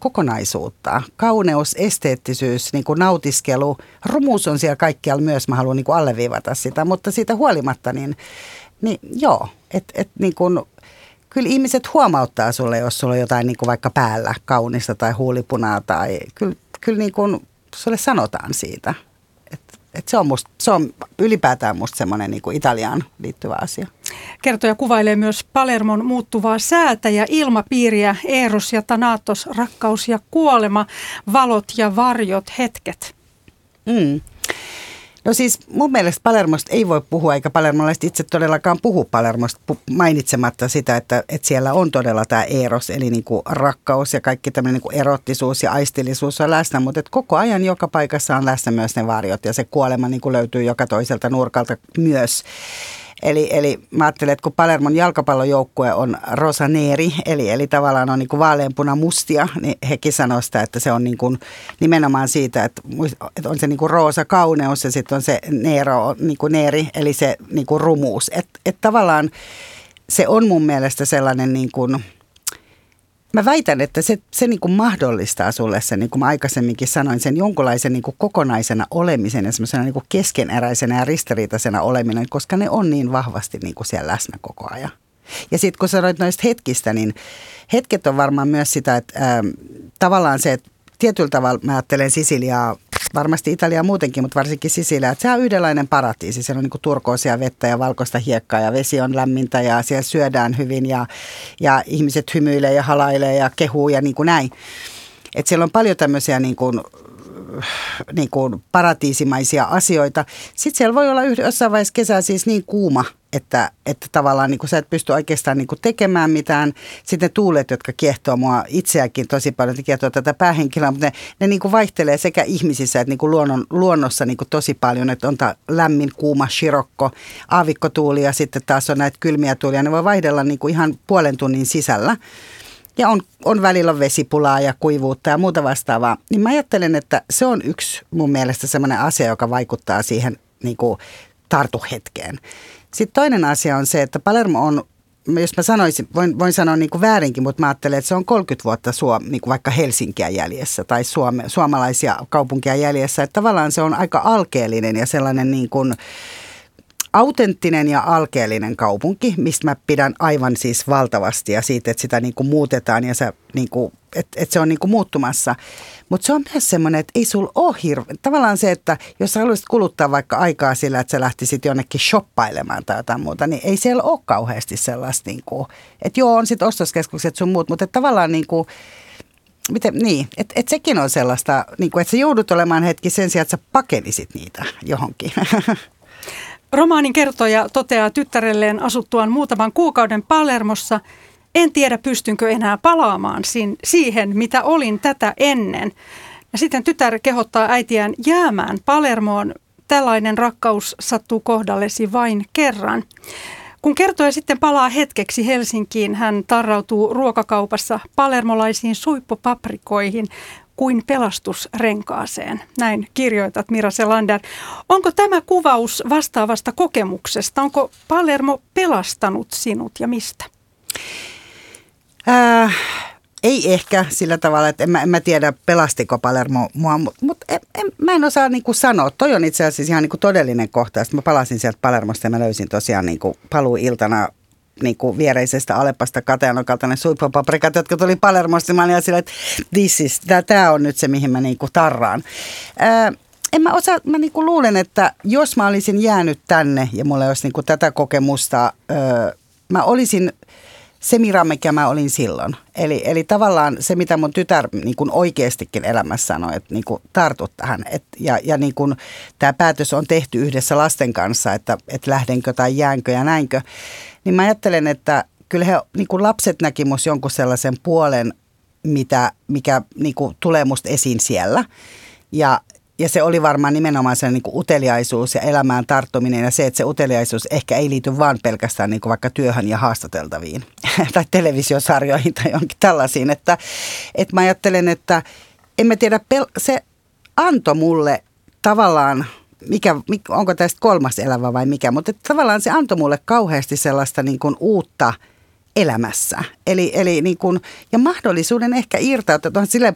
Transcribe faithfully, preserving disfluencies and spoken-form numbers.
kokonaisuutta. Kauneus, esteettisyys, niin kuin nautiskelu, rumuus on siellä kaikkialla myös, mä haluan niin kuin alleviivata sitä, mutta siitä huolimatta, niin, niin joo, että et, niin kuin kyllä ihmiset huomauttaa sulle, jos sulla on jotain niin kuin vaikka päällä kaunista tai huulipunaa tai kyllä, kyllä niin kuin sulle sanotaan siitä. Että et se, on musta, se on ylipäätään musta semmoinen niin kuin Italiaan liittyvä asia. Kertoja kuvailee myös Palermon muuttuvaa säätä ja ilmapiiriä, Eros ja Thanatos, rakkaus ja kuolema, valot ja varjot, hetket. Mm. No siis mun mielestä Palermosta ei voi puhua, eikä palermolaiset itse todellakaan puhu Palermosta mainitsematta sitä, että, että siellä on todella tämä eros, eli niin kuin rakkaus ja kaikki tämmöinen niin kuin erottisuus ja aistillisuus on läsnä, mutta että koko ajan joka paikassa on läsnä myös ne varjot ja se kuolema niin kuin löytyy joka toiselta nurkalta myös. Eli, eli mä ajattelen, että kun Palermon jalkapallojoukkue on rosaneri, eli, eli tavallaan on niin kuin vaaleanpuna mustia, niin hekin sanoo sitä, että se on niin kuin nimenomaan siitä, että, että on se niin kuin roosa kauneus ja sitten on se nero, niin kuin neeri, eli se niin kuin rumuus. Että et tavallaan se on mun mielestä sellainen niin kuin, mä väitän, että se, se niin kuin mahdollistaa sulle sen, niin kuin mä aikaisemminkin sanoin, sen jonkunlaisen niin kuin kokonaisena olemisen ja semmoisena niin kuin keskeneräisenä ja ristiriitaisena oleminen, koska ne on niin vahvasti niin kuin siellä läsnä koko ajan. Ja sitten kun sanoit noista hetkistä, niin hetket on varmaan myös sitä, että ää, tavallaan se, että tietyllä tavalla mä ajattelen Sisiliaa, varmasti Italiaa muutenkin, mutta varsinkin Sisiliaa, että se on yhdenlainen paratiisi. Siellä on niin kuin turkoosia vettä ja valkoista hiekkaa ja vesi on lämmintä ja siellä syödään hyvin ja, ja ihmiset hymyilee ja halailee ja kehuu ja niin kuin näin. Että siellä on paljon tämmöisiä niin kuin, niin kuin paratiisimaisia asioita. Sitten siellä voi olla jossain vaiheessa kesää siis niin kuuma, että, että tavallaan niin kuin sä et pysty oikeastaan niin kuin tekemään mitään. Sitten ne tuulet, jotka kiehtoo mua itseäkin tosi paljon, ne kiehtoo tätä päähenkilöä, mutta ne, ne niin kuin vaihtelee sekä ihmisissä että niin kuin luonnon, luonnossa niin kuin tosi paljon. Että on tämä lämmin, kuuma, shirokko, aavikkotuuli ja sitten taas on näitä kylmiä tuulia. Ne voi vaihdella niin kuin ihan puolen tunnin sisällä. Ja on, on välillä vesipulaa ja kuivuutta ja muuta vastaavaa. Niin mä ajattelen, että se on yksi mun mielestä sellainen asia, joka vaikuttaa siihen niin kuin tartuhetkeen. Sitten toinen asia on se, että Palermo on, jos mä sanoisin, voin, voin sanoa niin kuin väärinkin, mutta mä ajattelen, että se on kolmekymmentä vuotta Suom, niin kuin vaikka Helsinkiä jäljessä tai Suome, suomalaisia kaupunkia jäljessä. Että tavallaan se on aika alkeellinen ja sellainen niin kuin autenttinen ja alkeellinen kaupunki, mistä mä pidän aivan siis valtavasti ja siitä, että sitä niin kuin muutetaan ja se, niin kuin, että, että se on niin kuin muuttumassa. Mutta se on myös semmoinen, että ei sulla ole hirveän. Tavallaan se, että jos sä haluaisit kuluttaa vaikka aikaa sillä, että sä lähtisit jonnekin shoppailemaan tai jotain muuta, niin ei siellä ole kauheasti sellaista, niin kuin, että joo, on sitten ostoskeskukset sun muut, mutta että tavallaan niin kuin, miten, niin, että et sekin on sellaista, niin kuin, että sä joudut olemaan hetki sen sijaan, että sä pakenisit niitä johonkin. Romaanin kertoja toteaa tyttärelleen asuttuaan muutaman kuukauden Palermossa: en tiedä, pystynkö enää palaamaan siihen, mitä olin tätä ennen. Ja sitten tytär kehottaa äitiään jäämään Palermoon. Tällainen rakkaus sattuu kohdallesi vain kerran. Kun kertoja sitten palaa hetkeksi Helsinkiin, hän tarrautuu ruokakaupassa palermolaisiin suippopaprikoihin kuin pelastusrenkaaseen. Näin kirjoitat, Mira Selander. Onko tämä kuvaus vastaavasta kokemuksesta? Onko Palermo pelastanut sinut ja mistä? Äh, ei ehkä sillä tavalla, että en mä, en mä tiedä pelastiko Palermo mua, mutta mut en, en, mä en osaa niinku sanoa. Toi on itse asiassa ihan niinku todellinen kohta. Sitten mä palasin sieltä Palermosta ja mä löysin tosiaan niinku paluuiltana niin kuin viereisestä Aleppasta Kateanon kaltainen suippopaprikat, jotka tuli Palermosta. Mä olin sillä, että this is, tämä on nyt se, mihin mä niin kuin tarraan. Ää, en mä osaa, mä niin kuin luulen, että jos mä olisin jäänyt tänne ja mulla olisi niin kuin tätä kokemusta, ää, mä olisin se Mira, mikä mä olin silloin. Eli, eli tavallaan se, mitä mun tytär niin kuin oikeastikin elämässä sanoi, että niin kuin tartut tähän. Et, ja ja niin kuin tämä päätös on tehty yhdessä lasten kanssa, että, että lähdenkö tai jäänkö ja näinkö. Niin mä ajattelen, että kyllä he, niin kuin lapset näki musta jonkun sellaisen puolen, mitä, mikä niin kuin tulee musta esiin siellä. Ja, ja se oli varmaan nimenomaan se niin kuin uteliaisuus ja elämään tarttuminen ja se, että se uteliaisuus ehkä ei liity vaan pelkästään niin kuin vaikka työhön ja haastateltaviin tai televisiosarjoihin tai jonkin tällaisiin. Että, että mä ajattelen, että en mä tiedä, se antoi mulle tavallaan, mikä, onko tästä kolmas elävä vai mikä, mutta tavallaan se antoi mulle kauheasti sellaista niin kuin uutta elämässä. Eli, eli niin kuin, ja mahdollisuuden ehkä irtautua, että silleen